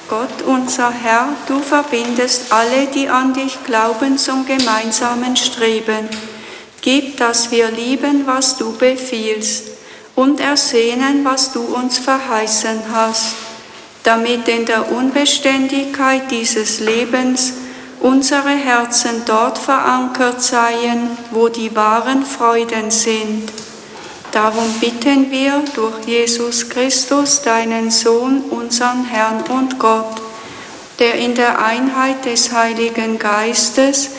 Gott, unser Herr, du verbindest alle, die an dich glauben, zum gemeinsamen Streben. Gib, dass wir lieben, was du befiehlst, und ersehnen, was du uns verheißen hast, damit in der Unbeständigkeit dieses Lebens unsere Herzen dort verankert seien, wo die wahren Freuden sind. Darum bitten wir durch Jesus Christus, deinen Sohn, unseren Herrn und Gott, der in der Einheit des Heiligen Geistes